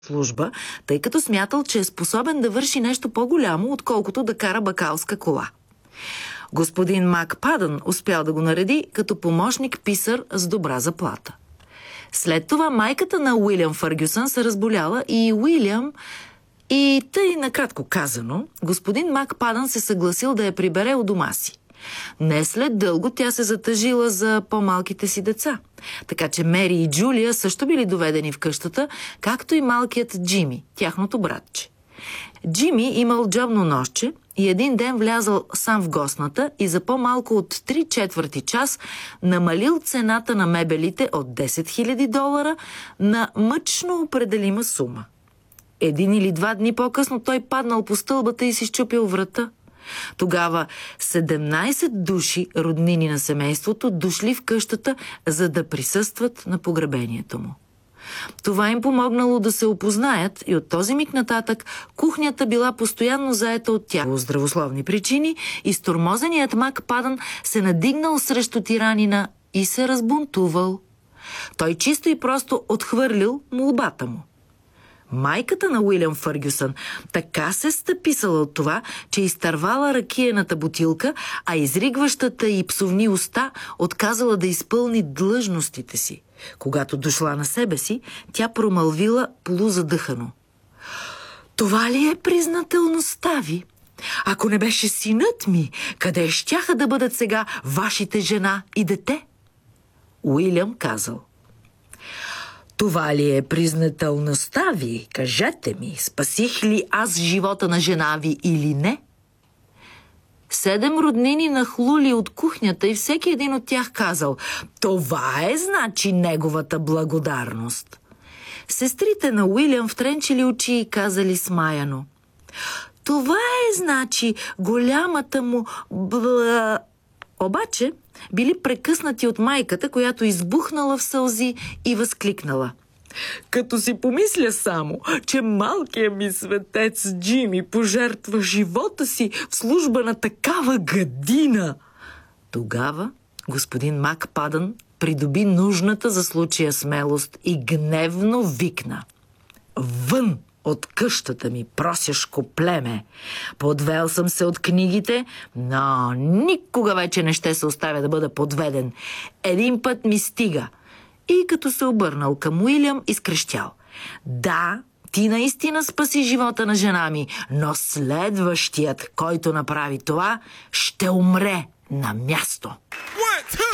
служба, тъй като смятал, че е способен да върши нещо по-голямо, отколкото да кара бакалска кола. Господин Мак Падън успял да го нареди като помощник-писар с добра заплата. След това майката на Уилям Фъргюсън се разболяла и Уилям, и тъй накратко казано, господин Мак Падън се съгласил да я прибере у дома си. Не след дълго тя се затъжила за по-малките си деца. Така че Мери и Джулия също били доведени в къщата, както и малкият Джими, тяхното братче. Джими имал джобно нощче и един ден влязал сам в гостната и за по-малко от 3/4 час намалил цената на мебелите от $10 000 на мъчно определима сума. 1 или 2 дни по-късно той паднал по стълбата и си счупил врата. Тогава 17 души, роднини на семейството, дошли в къщата, за да присъстват на погребението му. Това им помогнало да се опознаят и от този миг нататък кухнята била постоянно заета от тях. По здравословни причини изтормозеният Мак Падън се надигнал срещу тиранина и се разбунтувал. Той чисто и просто отхвърлил молбата му. Майката на Уилям Фъргюсън така се стъписала от това, че изтървала ракиената бутилка, а изригващата и псовни уста отказала да изпълни длъжностите си. Когато дошла на себе си, тя промълвила полузадъхано: „Това ли е признателността ви? Ако не беше синът ми, къде щяха да бъдат сега вашите жена и дете?“ Уилям казал: „Това ли е признателността ви? Кажете ми, спасих ли аз живота на жена ви или не?“ 7 роднини нахлули от кухнята и всеки един от тях казал: „Това е, значи, неговата благодарност.“ Сестрите на Уилям втренчили очи и казали смаяно: „Това е, значи, голямата му Обаче били прекъснати от майката, която избухнала в сълзи и възкликнала: „Като си помисля само, че малкият ми светец Джими пожертва живота си в служба на такава гадина!“ Тогава господин Мак Падън придоби нужната за случая смелост и гневно викна: „Вън от къщата ми, просяшко племе! Подвел съм се от книгите, но никога вече не ще се оставя да бъда подведен. Един път ми стига.“ И като се обърнал към Уилям, изкрещял: „Да, ти наистина спаси живота на жена ми, но следващият, който направи това, ще умре на място.“